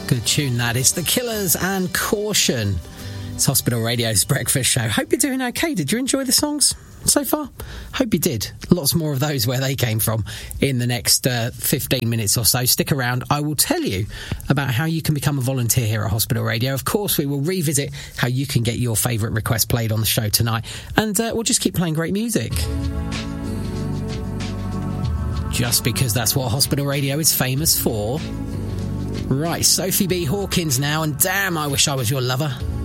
Good tune that. It's The Killers and Caution. It's Hospital Radio's breakfast show. Hope you're doing okay. Did you enjoy the songs so far? Hope you did. Lots more of those where they came from in the next 15 minutes or so. Stick around. I will tell you about how you can become a volunteer here at Hospital Radio. Of course, we will revisit how you can get your favourite request played on the show tonight. And we'll just keep playing great music. Just because that's what Hospital Radio is famous for. Right, Sophie B. Hawkins now, and damn, I wish I was your lover.